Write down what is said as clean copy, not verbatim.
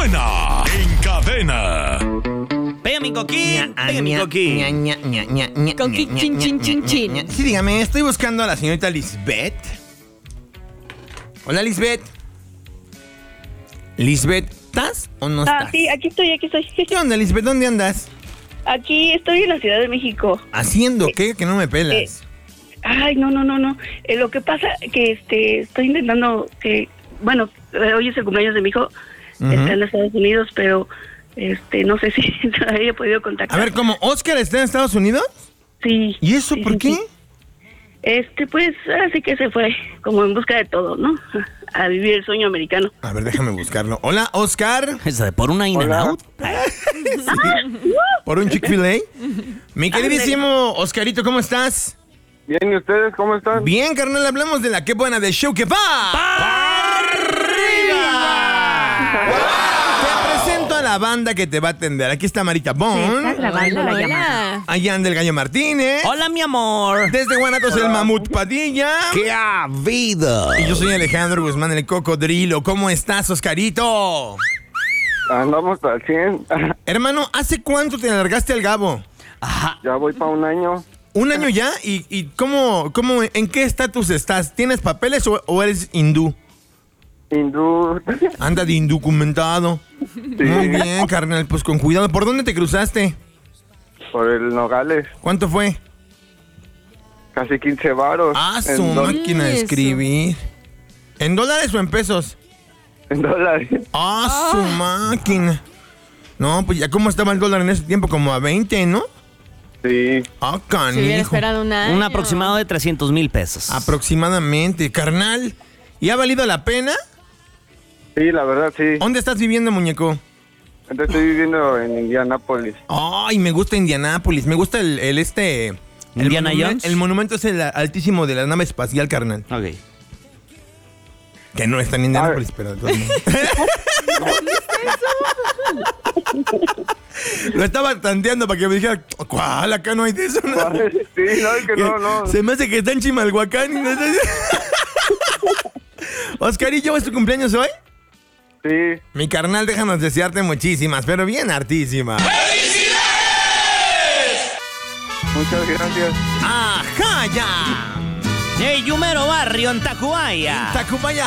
Suena en cadena. Pega mi coquín, pega mi coquín. Coquín, chin, chin, chin, chin. Sí, dígame, estoy buscando a la señorita Lisbeth. Hola, Lisbeth. Lisbeth, ¿estás o no estás? Sí, aquí estoy. ¿Qué onda, Lisbeth? ¿Dónde andas? Aquí estoy en la Ciudad de México. ¿Haciendo qué? Que no me pelas. Ay, no. Lo que pasa que estoy intentando que, bueno, hoy es el cumpleaños de mi hijo, está en Estados Unidos, pero no sé si todavía he podido contactar. A ver, ¿cómo? ¿Oscar está en Estados Unidos? Sí. ¿Y eso por qué? Sí. Pues así que se fue como en busca de todo, ¿no? A vivir el sueño americano. A ver, déjame buscarlo. Hola, Oscar. ¿Por una In-N-Out? ¿Por un Chick-fil-A? Mi queridísimo Oscarito, ¿cómo estás? Bien, ¿y ustedes cómo están? Bien, carnal, hablamos de la que buena de show que va. ¡Arriba! Te presento a la banda que te va a atender. Aquí está Marita Bon. Hola. Allá anda el Gallo Martínez. Hola, mi amor. Desde Guanatos el Mamut Padilla. ¡Qué ha habido! Y yo soy Alejandro Guzmán, el Cocodrilo. ¿Cómo estás, Oscarito? Andamos al 100. Hermano, ¿hace cuánto te largaste al Gabo? Ya voy para un año. ¿Un año ya? ¿Y cómo, en qué estatus estás? ¿Tienes papeles o eres hindú? Hindú. Anda de indocumentado. Sí. Muy bien, carnal, pues con cuidado. ¿Por dónde te cruzaste? Por el Nogales. ¿Cuánto fue? Casi 15 varos. Su máquina de Eso. escribir. ¿En dólares o en pesos? En dólares. Su máquina. No, pues ya cómo estaba el dólar en ese tiempo, como a 20, ¿no? Sí. Si hubiera Canijo. esperado un año. Un aproximado de 300,000 pesos. Aproximadamente, carnal. ¿Y ha valido la pena? Sí, la verdad, sí. ¿Dónde estás viviendo, muñeco? Entonces estoy viviendo en Indianápolis. Ay, me gusta Indianápolis. Me gusta el ¿Indiana Jones? El monumento es el altísimo de la nave espacial, carnal. Ok. Que no está en Indianápolis, pero de todos modos. Lo estaba tanteando para que me dijera, ¿cuál? Acá no hay de eso. ¿No? Sí, no, es que no. Se me hace que está en Chimalhuacán. Y no sé. Oscarillo, ¿es tu cumpleaños hoy? Sí. Mi carnal, déjanos desearte muchísimas, pero bien hartísimas. Muchas gracias. ¡Ajá, ya! ¡Hey, Yumero Barrio en Tacubaya! Tacubaya